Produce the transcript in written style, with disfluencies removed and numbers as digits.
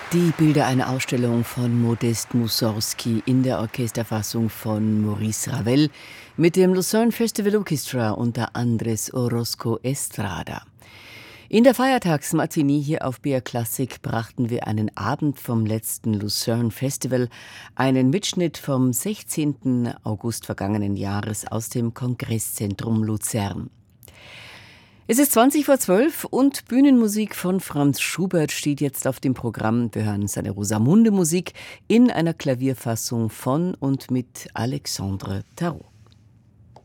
Die Bilder einer Ausstellung von Modest Mussorgsky in der Orchesterfassung von Maurice Ravel mit dem Lucerne Festival Orchestra unter Andrés Orozco Estrada. In der Feiertagsmatinee hier auf BR Classic brachten wir einen Abend vom letzten Lucerne Festival, einen Mitschnitt vom 16. August vergangenen Jahres aus dem Kongresszentrum Luzern. Es ist 11:20 und Bühnenmusik von Franz Schubert steht jetzt auf dem Programm. Wir hören seine Rosamunde-Musik in einer Klavierfassung von und mit Alexandre Tarot.